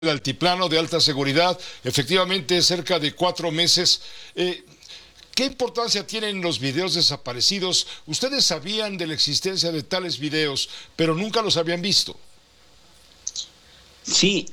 el altiplano de alta seguridad, efectivamente cerca de 4 meses. ¿Qué importancia tienen los videos desaparecidos? Ustedes sabían de la existencia de tales videos, pero nunca los habían visto. Sí,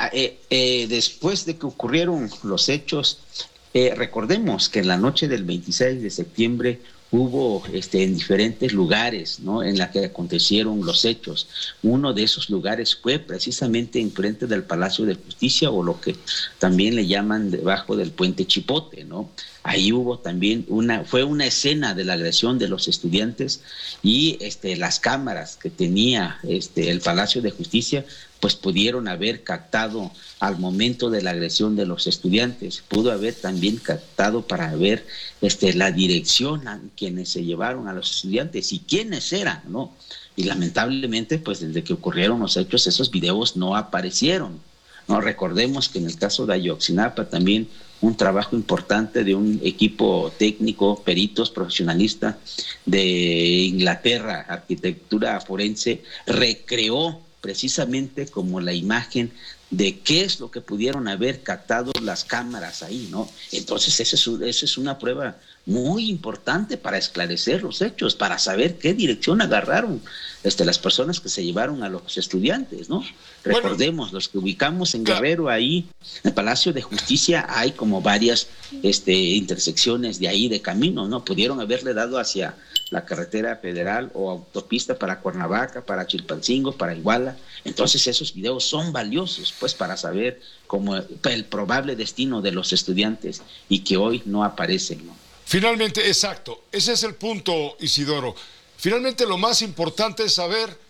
después de que ocurrieron los hechos, recordemos que en la noche del 26 de septiembre hubo en diferentes lugares, ¿no?, en la que acontecieron los hechos. Uno de esos lugares fue precisamente enfrente del Palacio de Justicia, o lo que también le llaman debajo del puente Chipote, ¿no? Ahí hubo también fue una escena de la agresión de los estudiantes, y las cámaras que tenía el Palacio de Justicia pues pudieron haber captado al momento de la agresión de los estudiantes. Pudo haber también captado para ver la dirección a quienes se llevaron a los estudiantes y quiénes eran, ¿no? Y lamentablemente, pues desde que ocurrieron los hechos, esos videos no aparecieron, ¿no? Recordemos que en el caso de Ayotzinapa también un trabajo importante de un equipo técnico, peritos, profesionalistas de Inglaterra, arquitectura forense, recreó precisamente como la imagen de qué es lo que pudieron haber captado las cámaras ahí, ¿no? Entonces esa es una prueba muy importante para esclarecer los hechos, para saber qué dirección agarraron las personas que se llevaron a los estudiantes, ¿no? Bueno, Recordemos, los que ubicamos en Guerrero, ahí en el Palacio de Justicia hay como varias intersecciones de ahí de caminos, ¿no? Pudieron haberle dado hacia la carretera federal o autopista para Cuernavaca, para Chilpancingo, para Iguala. Entonces esos videos son valiosos, pues, para saber cómo el probable destino de los estudiantes, y que hoy no aparecen, ¿no? finalmente, exacto, ese es el punto, Isidoro. Finalmente lo más importante es saber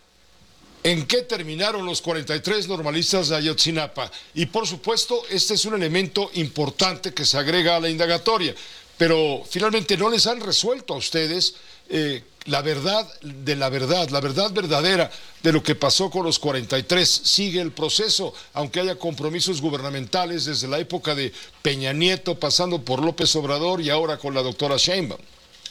en qué terminaron los 43 normalistas de Ayotzinapa. Y por supuesto, este es un elemento importante que se agrega a la indagatoria. Pero finalmente no les han resuelto a ustedes la verdad de la verdad verdadera de lo que pasó con los 43. Sigue el proceso, aunque haya compromisos gubernamentales desde la época de Peña Nieto, pasando por López Obrador y ahora con la doctora Sheinbaum.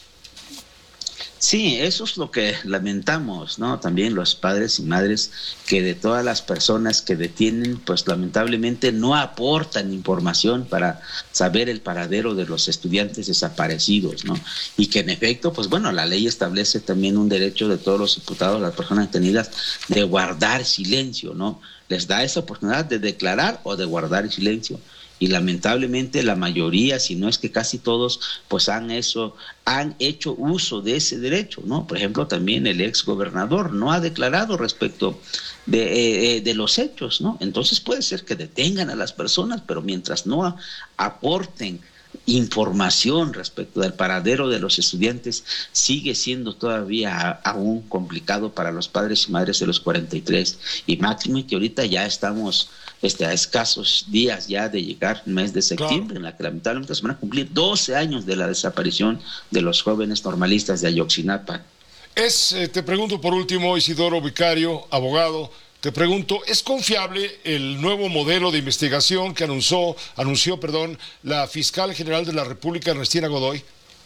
Sí, eso es lo que lamentamos, ¿no? También los padres y madres, que de todas las personas que detienen, pues lamentablemente no aportan información para saber el paradero de los estudiantes desaparecidos, ¿no? Y que en efecto, pues bueno, la ley establece también un derecho de todos los imputados, las personas detenidas, de guardar silencio, ¿no? Les da esa oportunidad de declarar o de guardar silencio. Y lamentablemente la mayoría, si no es que casi todos, pues han hecho uso de ese derecho, ¿no? Por ejemplo, también el ex gobernador no ha declarado respecto de los hechos, ¿no? Entonces puede ser que detengan a las personas, pero mientras no aporten información respecto del paradero de los estudiantes, sigue siendo todavía aún complicado para los padres y madres de los 43, y máximo que ahorita ya estamos a escasos días ya de llegar el mes de septiembre, claro, en la que lamentablemente se van a cumplir 12 años de la desaparición de los jóvenes normalistas de Ayotzinapa. Te pregunto por último, Isidoro Vicario, abogado, te pregunto, ¿es confiable el nuevo modelo de investigación que anunció, la fiscal general de la República, Ernestina Godoy?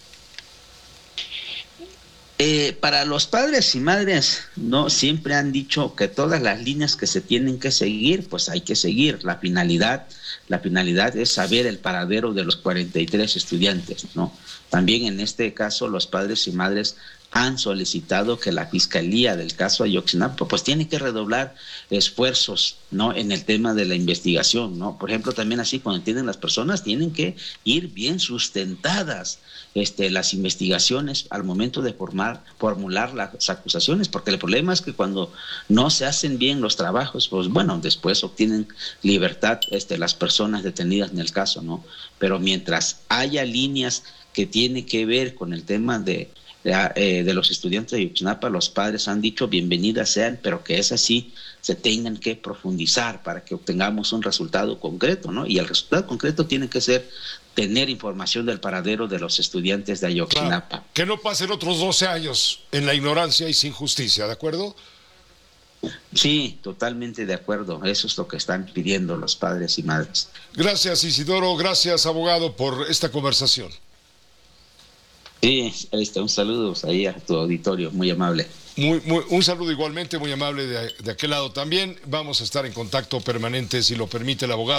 Para los padres y madres, no siempre han dicho que todas las líneas que se tienen que seguir, pues hay que seguir. La finalidad es saber el paradero de los 43 estudiantes, ¿no? También en este caso los padres y madres han solicitado que la Fiscalía del caso Ayotzinapa pues tiene que redoblar esfuerzos, ¿no?, en el tema de la investigación, ¿no? Por ejemplo, también así cuando entienden las personas, tienen que ir bien sustentadas las investigaciones al momento de formular las acusaciones, porque el problema es que cuando no se hacen bien los trabajos, pues bueno, después obtienen libertad las personas detenidas en el caso, ¿no? Pero mientras haya líneas que tienen que ver con el tema de los estudiantes de Ayotzinapa, los padres han dicho bienvenidas sean, pero que es así, se tengan que profundizar para que obtengamos un resultado concreto, ¿no? Y el resultado concreto tiene que ser tener información del paradero de los estudiantes de Ayotzinapa. Claro, que no pasen otros 12 años en la ignorancia y sin justicia, ¿de acuerdo? Sí, totalmente de acuerdo. Eso es lo que están pidiendo los padres y madres. Gracias, Isidoro, gracias, abogado, por esta conversación. Sí, un saludo ahí a tu auditorio, muy amable. Un saludo igualmente, muy amable de aquel lado también. Vamos a estar en contacto permanente, si lo permite el abogado.